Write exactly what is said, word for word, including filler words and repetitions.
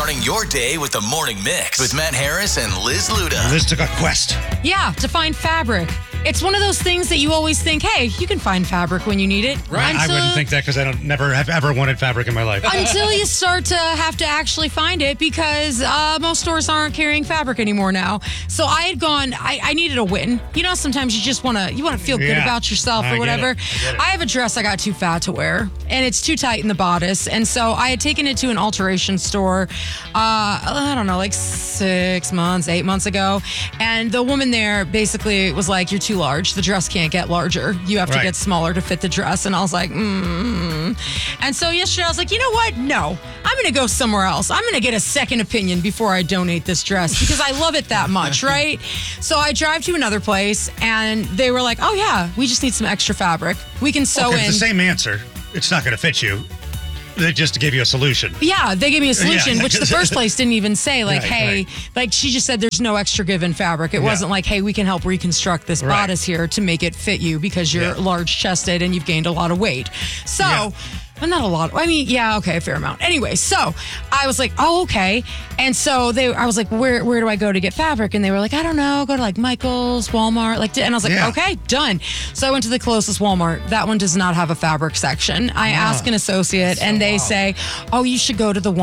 starting your day with the morning mix with Matt Harris and Liz Luda. Liz took a quest. Yeah, to find fabric. It's one of those things that you always think, hey, you can find fabric when you need it. Right. Until, I wouldn't think that because I don't never have ever wanted fabric in my life. Until you start to have to actually find it because uh, most stores aren't carrying fabric anymore now. So I had gone, I, I needed a win. You know, sometimes you just want to you want to feel good Yeah. about yourself I or get whatever. it. I get it. I have a dress I got too fat to wear, and it's too tight in the bodice. And so I had taken it to an alteration store, uh, I don't know, like six months, eight months ago. And the woman there basically was like, you're too large. The dress can't get larger. You have to Right. get smaller to fit the dress. And I was like, mm. And so yesterday I was like, you know what? No, I'm going to go somewhere else. I'm going to get a second opinion before I donate this dress because I love it that much, right? So I drive to another place and they were like, oh yeah, we just need some extra fabric. We can sew Okay, in. it's the same answer. It's not going to fit you. They just gave you a solution. Yeah, they gave me a solution, Yeah. which the first place didn't even say, like, Right, hey, right. like she just said there's no extra given fabric. It Yeah. wasn't like, hey, we can help reconstruct this Right. bodice here to make it fit you because you're Yeah. large chested and you've gained a lot of weight. So, Yeah. well, not a lot. I mean, yeah, okay, a fair amount. Anyway, so I was like, oh, okay. And so they, I was like, where where do I go to get fabric? And they were like, I don't know, go to like Michael's, Walmart, like, and I was like, Yeah. okay, done. So I went to the closest Walmart. That one does not have a fabric section. I asked an associate, and they say, oh, you should go to the one.